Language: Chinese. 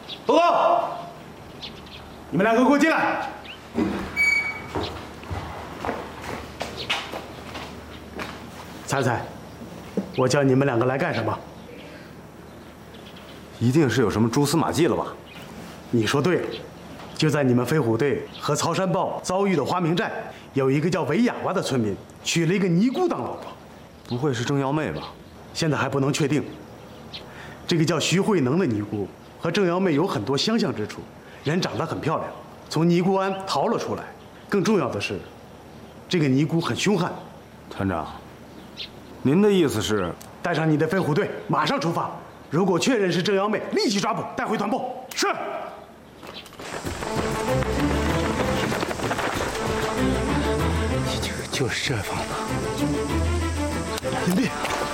报告，你们两个给我进来。猜猜，我叫你们两个来干什么？ 一定是有什么蛛丝马迹了吧？ 你说对了，就在你们飞虎队和曹山豹遭遇的花明寨，有一个叫韦哑巴的村民娶了一个尼姑当老婆。 不会是郑瑶妹吧？ 现在还不能确定。这个叫徐慧能的尼姑和郑瑶妹有很多相像之处，人长得很漂亮，从尼姑庵逃了出来。更重要的是，这个尼姑很凶悍。 团长，您的意思是带上你的飞虎队，马上出发。如果确认是郑瑶妹，立即抓捕，带回团部。是。 就是这房子。 隐蔽。